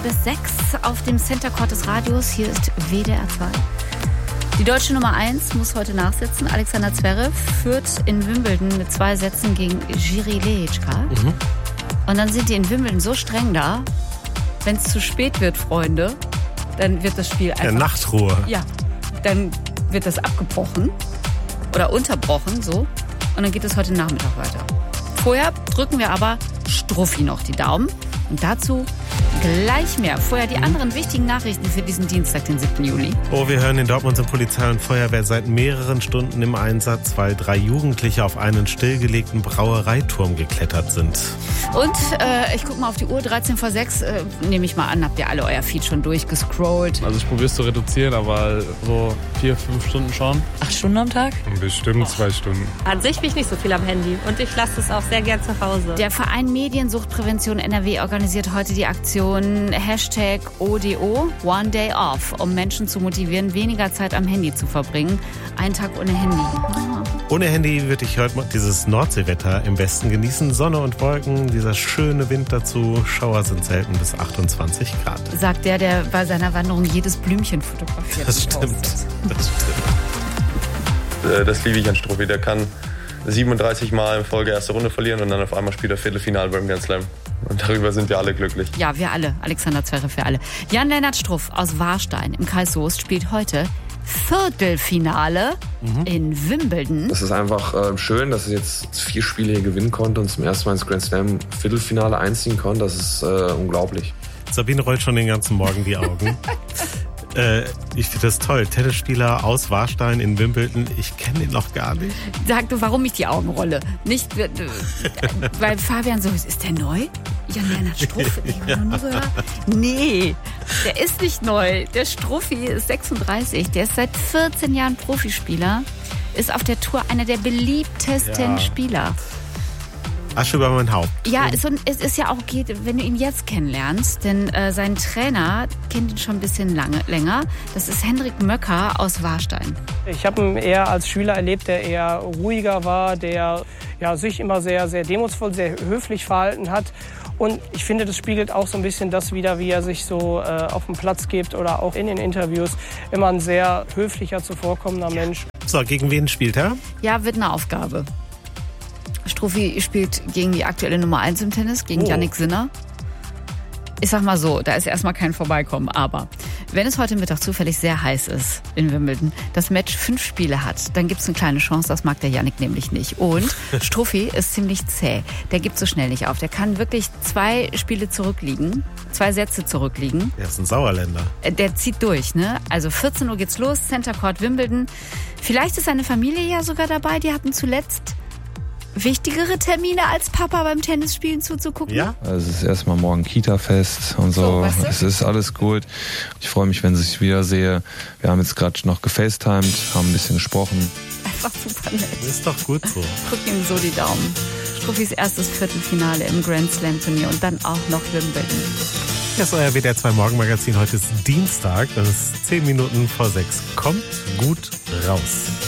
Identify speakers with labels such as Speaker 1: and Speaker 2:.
Speaker 1: Bis 6 auf dem Center Court des Radios. Hier ist WDR 2. Die deutsche Nummer 1 muss heute nachsitzen. Alexander Zverev führt in Wimbledon mit 2 Sätzen gegen Jiří Lehečka. Und dann sind die in Wimbledon so streng da, wenn es zu spät wird, Freunde, dann wird das Spiel einfach...
Speaker 2: Nachtruhe.
Speaker 1: Ja, dann wird das abgebrochen oder unterbrochen, so. Und dann geht es heute Nachmittag weiter. Vorher drücken wir aber Struffi noch die Daumen. Und dazu gleich mehr. Vorher die anderen wichtigen Nachrichten für diesen Dienstag, den 7. Juli.
Speaker 2: Oh, wir hören, in Dortmund sind Polizei und Feuerwehr seit mehreren Stunden im Einsatz, weil 3 Jugendliche auf einen stillgelegten Brauereiturm geklettert sind.
Speaker 1: Und ich gucke mal auf die Uhr, 13 vor 6, nehme ich mal an, habt ihr alle euer Feed schon durchgescrollt?
Speaker 3: Also ich probiere es zu reduzieren, aber so 4-5 Stunden schon.
Speaker 4: 8 Stunden am Tag?
Speaker 3: Bestimmt 2 Stunden.
Speaker 5: An sich bin ich nicht so viel am Handy und ich lasse es auch sehr gern zu Hause.
Speaker 1: Der Verein Mediensuchtprävention NRW organisiert heute die Aktion #ODO, One Day Off, um Menschen zu motivieren, weniger Zeit am Handy zu verbringen. Einen Tag ohne Handy.
Speaker 2: Ohne Handy würde ich heute dieses Nordseewetter im Westen genießen. Sonne und Wolken, dieser schöne Wind dazu. Schauer sind selten bis 28 Grad.
Speaker 1: Sagt der bei seiner Wanderung jedes Blümchen fotografiert.
Speaker 2: Das stimmt.
Speaker 6: Das liebe ich an Struffi. Der kann 37 Mal in Folge erste Runde verlieren und dann auf einmal spielt er Viertelfinale beim Grand Slam. Und darüber sind wir alle glücklich.
Speaker 1: Ja, wir alle. Alexander Zverev, wir alle. Jan-Lennart Struff aus Warstein im Kreis Soest spielt heute Viertelfinale in Wimbledon.
Speaker 7: Das ist einfach schön, dass er jetzt 4 Spiele hier gewinnen konnte und zum ersten Mal ins Grand Slam Viertelfinale einziehen konnte. Das ist unglaublich.
Speaker 2: Sabine rollt schon den ganzen Morgen die Augen. Ich finde das toll. Tennisspieler aus Warstein in Wimbledon. Ich kenne ihn noch gar nicht.
Speaker 1: Sag du, warum ich die Augen rolle? Nicht, weil Fabian so, ist der neu? Jan-Lennart Struff? Ich habe noch nie gehört. Nee, der ist nicht neu. Der Struffi ist 36. Der ist seit 14 Jahren Profispieler. Ist auf der Tour einer der beliebtesten Spieler.
Speaker 2: Asche über mein Haupt.
Speaker 1: Ja, es ist ja auch okay, wenn du ihn jetzt kennenlernst, denn sein Trainer kennt ihn schon ein bisschen länger. Das ist Hendrik Möcker aus Warstein.
Speaker 8: Ich habe ihn eher als Schüler erlebt, der eher ruhiger war, der sich immer sehr, sehr demutsvoll, sehr höflich verhalten hat. Und ich finde, das spiegelt auch so ein bisschen das wider, wie er sich so auf dem Platz gibt oder auch in den Interviews. Immer ein sehr höflicher, zuvorkommender Mensch.
Speaker 2: So, gegen wen spielt er?
Speaker 1: Ja, wird eine Aufgabe. Struffi spielt gegen die aktuelle Nummer 1 im Tennis, gegen Jannik Sinner. Ich sag mal so, da ist erstmal kein Vorbeikommen. Aber wenn es heute Mittag zufällig sehr heiß ist in Wimbledon, das Match 5 Spiele hat, dann gibt es eine kleine Chance, das mag der Jannik nämlich nicht. Und Struffi ist ziemlich zäh. Der gibt so schnell nicht auf. Der kann wirklich 2 Spiele zurückliegen, 2 Sätze zurückliegen.
Speaker 2: Der ist ein Sauerländer.
Speaker 1: Der zieht durch, ne? Also 14 Uhr geht's los, Center Court Wimbledon. Vielleicht ist seine Familie ja sogar dabei, die hatten zuletzt wichtigere Termine als Papa beim Tennisspielen zuzugucken?
Speaker 2: Ja.
Speaker 7: Also es ist erstmal morgen Kita-Fest und so.
Speaker 1: Weißt du?
Speaker 7: Es ist alles gut. Ich freue mich, wenn ich wieder sehe. Wir haben jetzt gerade noch gefacetimed, haben ein bisschen gesprochen.
Speaker 1: Einfach super nett.
Speaker 2: Das ist doch gut so.
Speaker 1: Drück ihm so die Daumen. Struffis erstes Viertelfinale im Grand Slam Turnier und dann auch noch Wimbledon.
Speaker 2: Das ist euer WDR 2 Morgenmagazin. Heute ist Dienstag, das ist 10 Minuten vor 6. Kommt gut raus.